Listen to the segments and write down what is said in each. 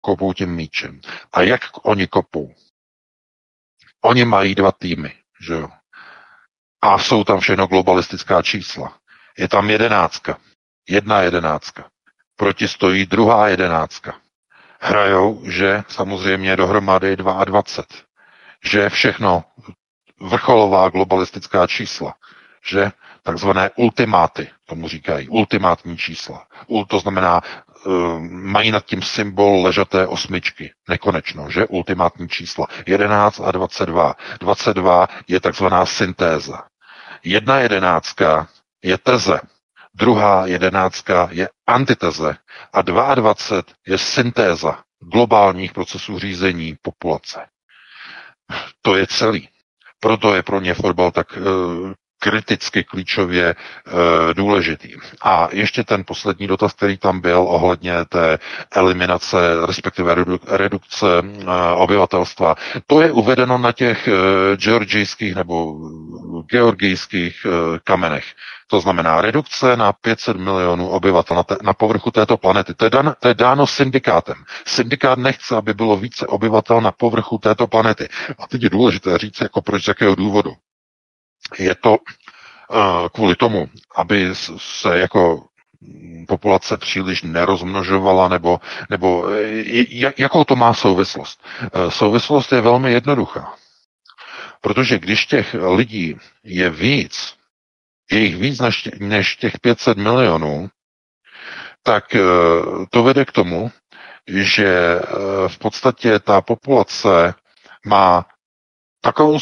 kopou tím míčem. A jak oni kopou? Oni mají 2 týmy, že jo? A jsou tam všechno globalistická čísla. Je tam 11. 1,11. Proti stojí druhá 11. Hrajou, že samozřejmě dohromady 22. Že všechno vrcholová globalistická čísla. Že takzvané ultimáty, tomu říkají, ultimátní čísla. To znamená, mají nad tím symbol ležaté osmičky, nekonečno, že? Ultimátní čísla. 11 a 22. 22 je takzvaná syntéza. 1,11 je teze, druhá 11 je antiteze a 22 je syntéza globálních procesů řízení populace. To je celý. Proto je pro ně fotbal tak kriticky klíčově důležitý. A ještě ten poslední dotaz, který tam byl ohledně té eliminace, respektive redukce obyvatelstva. To je uvedeno na těch georgijských nebo georgijských kamenech. To znamená redukce na 500 milionů obyvatel na povrchu této planety. To je dáno syndikátem. Syndikát nechce, aby bylo více obyvatel na povrchu této planety. A teď je důležité říct, jako proč, z jakého důvodu. Je to kvůli tomu, aby se jako populace příliš nerozmnožovala, nebo jakou to má souvislost? Souvislost je velmi jednoduchá. Protože když těch lidí je víc, je jich víc než těch 500 milionů, tak to vede k tomu, že v podstatě ta populace má takovou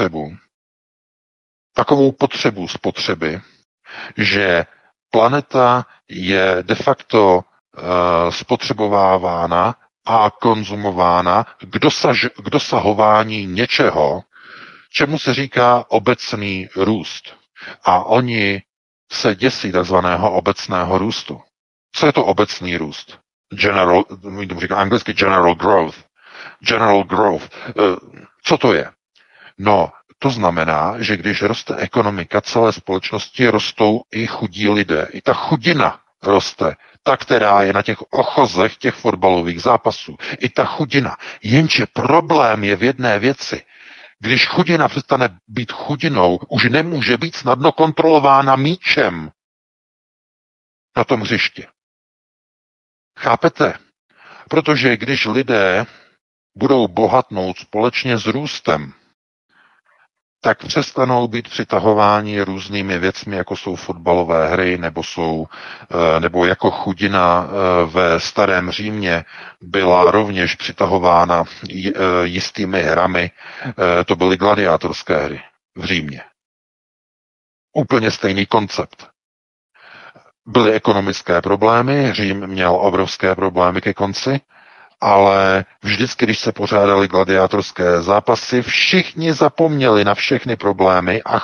potřebu spotřeby, že planeta je de facto spotřebovávána a konzumována k dosahování něčeho, čemu se říká obecný růst. A oni se děsí takzvaného obecného růstu. Co je to obecný růst? Anglicky general growth. General growth. Co to je? No, to znamená, že když roste ekonomika celé společnosti, rostou i chudí lidé. I ta chudina roste. Ta, která je na těch ochozech těch fotbalových zápasů. I ta chudina. Jenže problém je v jedné věci. Když chudina přestane být chudinou, už nemůže být snadno kontrolována míčem na tom hřišti. Chápete? Protože když lidé budou bohatnout společně s růstem, tak přestanou být přitahováni různými věcmi, jako jsou fotbalové hry, nebo jako chudina ve starém Římě byla rovněž přitahována jistými hrami. To byly gladiátorské hry v Římě. Úplně stejný koncept. Byly ekonomické problémy, Řím měl obrovské problémy ke konci, ale vždycky, když se pořádaly gladiátorské zápasy, všichni zapomněli na všechny problémy a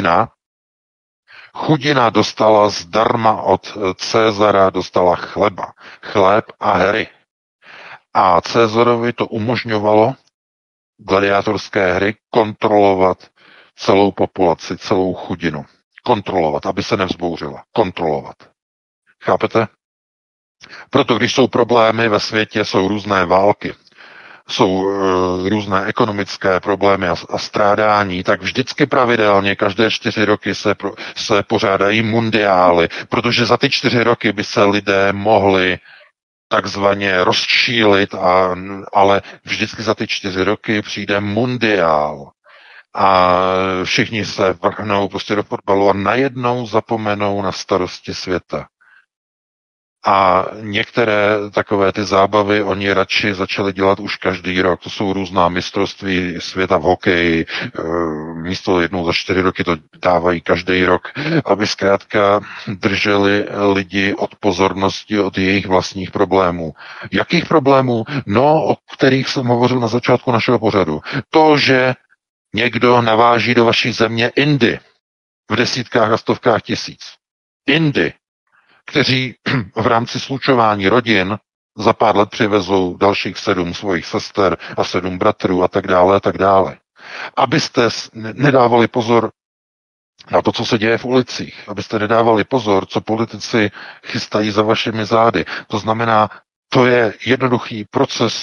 chudina dostala zdarma od Cezara, dostala chléb a hry. A Cezarovi to umožňovalo gladiátorské hry kontrolovat celou populaci, celou chudinu. Kontrolovat, aby se nevzbouřila. Kontrolovat. Chápete? Proto když jsou problémy ve světě, jsou různé války, jsou různé ekonomické problémy a strádání, tak vždycky pravidelně každé 4 roky se pořádají mundiály, protože za ty 4 roky by se lidé mohli takzvaně rozčílit, ale vždycky za ty 4 roky přijde mundiál. A všichni se vrhnou prostě do fotbalu a najednou zapomenou na starosti světa. A některé takové ty zábavy oni radši začali dělat už každý rok. To jsou různá mistrovství světa v hokeji. Místo 1 za 4 roky to dávají každý rok, aby zkrátka drželi lidi od pozornosti, od jejich vlastních problémů. Jakých problémů? No, o kterých jsem hovořil na začátku našeho pořadu. To, že někdo naváží do vaší země Indy v desítkách a stovkách tisíc. Indy, kteří v rámci slučování rodin za pár let přivezou dalších 7 svojich sester a 7 bratrů a tak dále a tak dále. Abyste nedávali pozor na to, co se děje v ulicích. Abyste nedávali pozor, co politici chystají za vašimi zády. To znamená, To je jednoduchý proces